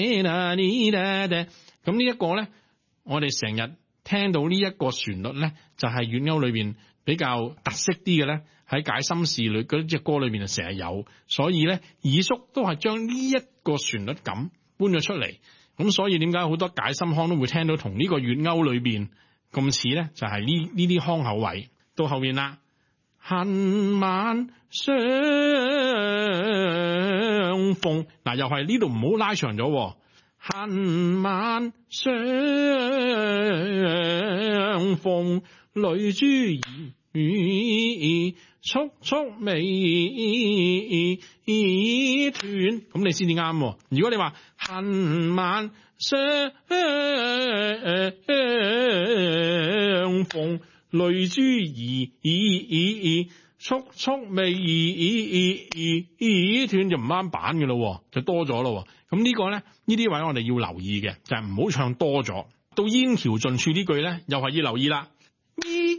咁呢一個咧，我哋成日聽到呢一個旋律咧，就係粵謳裏邊比較特色啲嘅咧，喺解心事裏嗰隻歌裏邊就成日有，所以咧耳叔都係將呢一個旋律感搬咗出嚟。咁所以點解好多解心腔都會聽到同呢個粵謳裏邊咁似咧？就係呢啲腔口位到後面啦。恨晚相逢，嗱又係呢度唔好拉長咗。恨晚相逢，淚珠兒速速未斷，咁你先至啱。如果你話恨晚相逢，淚珠兒速速未斷，就唔啱版嘅咯，就多咗咯。咁呢個咧，呢啲位我哋要留意嘅，就係唔好唱多咗。到煙橋盡處呢句咧，又係要留意啦。